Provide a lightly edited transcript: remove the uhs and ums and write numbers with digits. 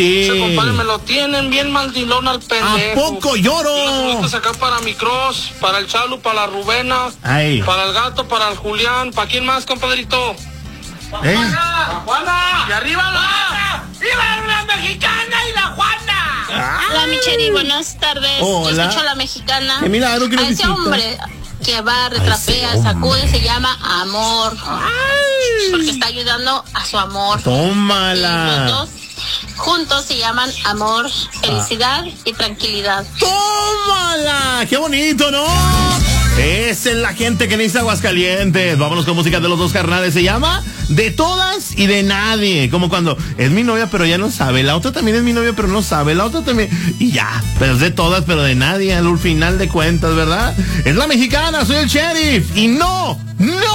Ese compadre me lo tienen bien mandilón al pendejo. ¿A poco lloro? Esto acá para mi Cross, para el Chalu, para la Rubena, Ay. para el Gato, para el Julián. ¿Para quién más, compadrito? ¡Para Juana! ¡Y arriba la! ¡Viva la Mexicana y la Juana! Hola, Micheli, buenas tardes. Hola. Yo escucho a la Mexicana. Qué milagro que nos a ese visita. hombre que barre, trapea, sacude, se llama amor. Porque está ayudando a su amor. Tómala. Y los dos juntos se llaman amor, felicidad y tranquilidad. ¡Tómala! ¡Qué bonito!, ¿no? Esa es la gente que necesita Aguascalientes. Vámonos con música de los dos carnales. Se llama De Todas y de Nadie. Como cuando es mi novia, pero ya no sabe. La otra también es mi novia, pero no sabe. La otra también. Y ya. Pero es de todas, pero de nadie. Al final de cuentas, ¿verdad? Es la Mexicana. Soy el Sheriff. Y no